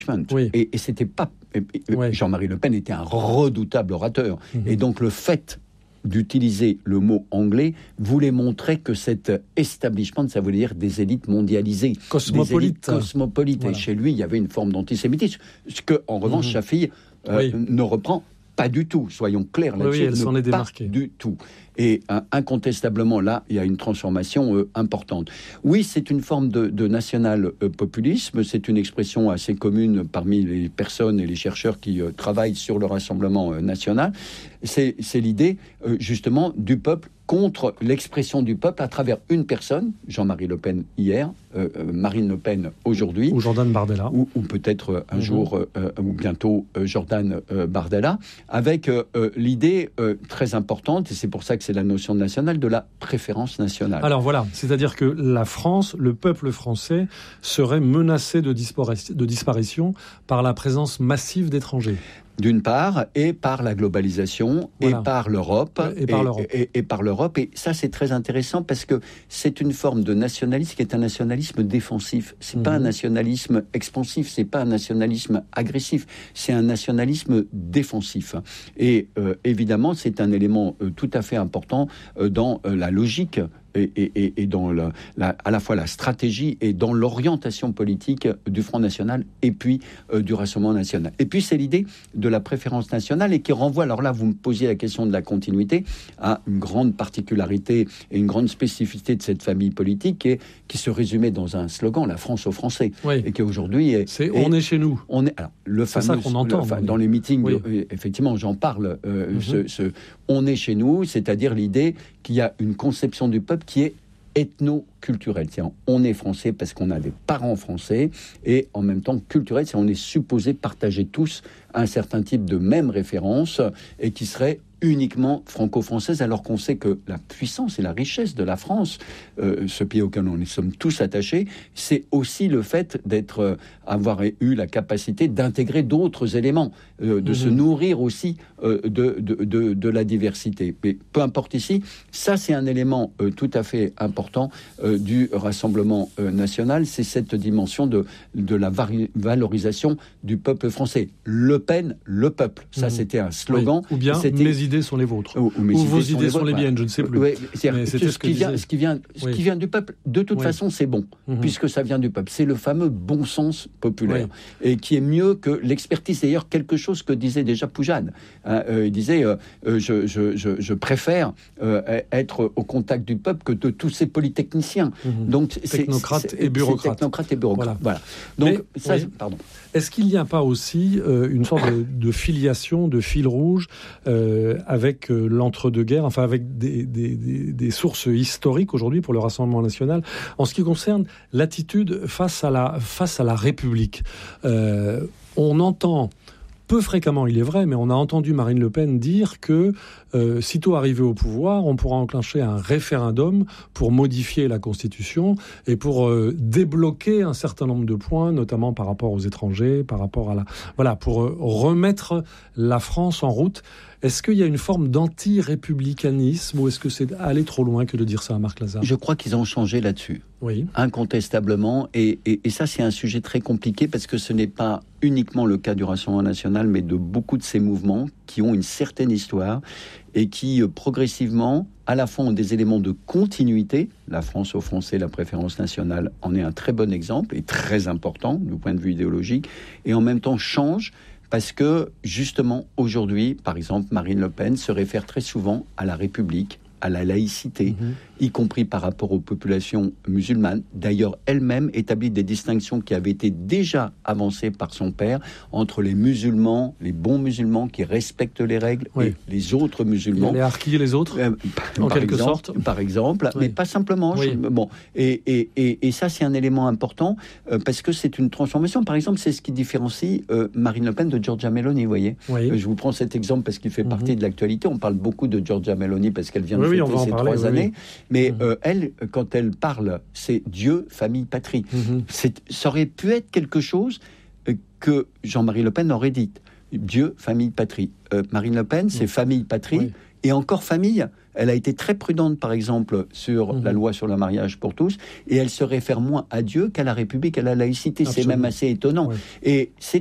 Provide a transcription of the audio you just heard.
Oui. Et c'était pas... Ouais. Jean-Marie Le Pen était un redoutable orateur. Et donc le fait d'utiliser le mot anglais voulait montrer que cet establishment, ça voulait dire des élites mondialisées. Cosmopolites. Des élites cosmopolites. Voilà. Et chez lui, il y avait une forme d'antisémitisme. Ce que, en revanche, Chafi ne reprend pas du tout. Soyons clairs là-dessus. Oui, elle s'en est démarquée. Pas du tout. Et incontestablement, là, il y a une transformation importante. Oui, c'est une forme de national-populisme. C'est une expression assez commune parmi les personnes et les chercheurs qui travaillent sur le Rassemblement national. C'est l'idée, justement, du peuple contre l'expression du peuple à travers une personne, Jean-Marie Le Pen hier, Marine Le Pen aujourd'hui. Ou Jordan Bardella. Ou peut-être un jour, ou bientôt, Jordan Bardella, avec l'idée très importante, et c'est pour ça que c'est la notion nationale, de la préférence nationale. Alors voilà, c'est-à-dire que la France, le peuple français, serait menacé de disparition par la présence massive d'étrangers. D'une part, et par la globalisation, voilà. Et par l'Europe. Et par l'Europe. Et ça, c'est très intéressant parce que c'est une forme de nationalisme qui est un nationalisme défensif. C'est pas un nationalisme expansif, c'est pas un nationalisme agressif, c'est un nationalisme défensif. Et évidemment, c'est un élément tout à fait important dans la logique et dans à la fois la stratégie et dans l'orientation politique du Front National et puis du Rassemblement National. Et puis c'est l'idée de la préférence nationale et qui renvoie, alors là vous me posiez la question de la continuité, à une grande particularité et une grande spécificité de cette famille politique qui se résumait dans un slogan, la France aux Français, et qui aujourd'hui on est chez nous. On est, alors, c'est ça qu'on entend. Dans les meetings, effectivement, j'en parle, on est chez nous, c'est-à-dire l'idée qu'il y a une conception du peuple qui est ethno-culturelle. C'est-à-dire, on est français parce qu'on a des parents français et en même temps culturel, c'est on est supposé partager tous un certain type de mêmes références et qui serait uniquement franco-française, alors qu'on sait que la puissance et la richesse de la France, ce pays auquel nous sommes tous attachés, c'est aussi le fait avoir eu la capacité d'intégrer d'autres éléments, de se nourrir aussi de la diversité. Mais peu importe ici, ça c'est un élément tout à fait important du Rassemblement national, c'est cette dimension de la valorisation du peuple français. Le Pen, le peuple. Ça, c'était un slogan. Ou bien mes idées sont les vôtres. Ou vos idées sont les miennes, je ne sais plus. Ce qui vient du peuple, de toute façon, c'est bon, puisque ça vient du peuple. C'est le fameux bon sens populaire, et qui est mieux que l'expertise. D'ailleurs, quelque chose que disait déjà Poujade. Il disait, je préfère être au contact du peuple que de tous ces polytechniciens. Donc, technocrates et bureaucrates. Voilà. Donc, pardon. Est-ce qu'il n'y a pas aussi une sorte de filiation, de fil rouge avec l'entre-deux-guerres, enfin avec des sources historiques aujourd'hui pour le Rassemblement national, en ce qui concerne l'attitude face à la République. On entend peu fréquemment, il est vrai, mais on a entendu Marine Le Pen dire que, sitôt arrivé au pouvoir, on pourra enclencher un référendum pour modifier la Constitution et pour débloquer un certain nombre de points, notamment par rapport aux étrangers, par rapport à pour remettre la France en route. Est-ce qu'il y a une forme d'anti-républicanisme ou est-ce que c'est aller trop loin que de dire ça à Marc Lazare ? Je crois qu'ils ont changé là-dessus. Oui. Incontestablement. Et ça, c'est un sujet très compliqué parce que ce n'est pas uniquement le cas du Rassemblement national, mais de beaucoup de ces mouvements qui ont une certaine histoire et qui, progressivement, à la fois ont des éléments de continuité. La France aux Français, la préférence nationale en est un très bon exemple et très important du point de vue idéologique, et en même temps changent. Parce que, justement, aujourd'hui, par exemple, Marine Le Pen se réfère très souvent à la République, à la laïcité, y compris par rapport aux populations musulmanes. D'ailleurs, elle-même établit des distinctions qui avaient été déjà avancées par son père entre les musulmans, les bons musulmans qui respectent les règles, et les autres musulmans. Les harkis et les autres, en quelque sorte. Par exemple, mais pas simplement. Et ça, c'est un élément important parce que c'est une transformation. Par exemple, c'est ce qui différencie Marine Le Pen de Giorgia Meloni, vous voyez. Je vous prends cet exemple parce qu'il fait partie de l'actualité. On parle beaucoup de Giorgia Meloni parce qu'elle vient de fêter ses 3 années. Mais elle, quand elle parle, c'est Dieu, famille, patrie. Ça aurait pu être quelque chose que Jean-Marie Le Pen aurait dit. Dieu, famille, patrie. Marine Le Pen, c'est famille, patrie, et encore famille. Elle a été très prudente, par exemple, sur la loi sur le mariage pour tous, et elle se réfère moins à Dieu qu'à la République, à la laïcité. Absolument. C'est même assez étonnant. Ouais. Et c'est